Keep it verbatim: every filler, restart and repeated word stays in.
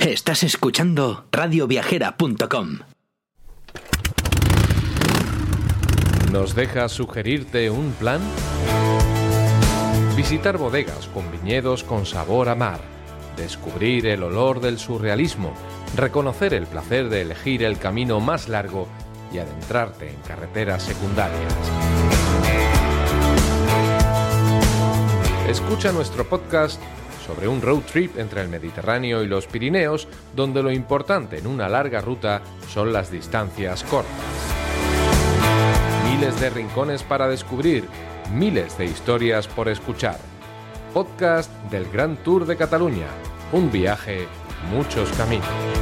Estás escuchando radio viajera punto com. ¿Nos dejas sugerirte un plan? Visitar bodegas con viñedos con sabor a mar, descubrir el olor del surrealismo, reconocer el placer de elegir el camino más largo y adentrarte en carreteras secundarias. Escucha nuestro podcast sobre un road trip entre el Mediterráneo y los Pirineos, donde lo importante en una larga ruta son las distancias cortas. Miles de rincones para descubrir, miles de historias por escuchar. Podcast del Gran Tour de Cataluña. Un viaje, muchos caminos.